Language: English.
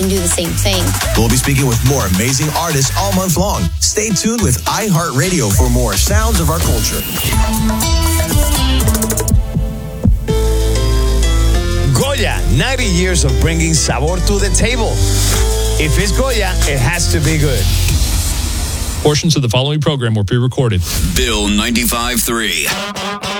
can do the same thing. We'll be speaking with more amazing artists all month long. Stay tuned with iHeartRadio for more sounds of our culture. Goya, 90 years of bringing sabor to the table. If it's Goya, it has to be good. Portions of the following program were pre-recorded. Bill 95.3.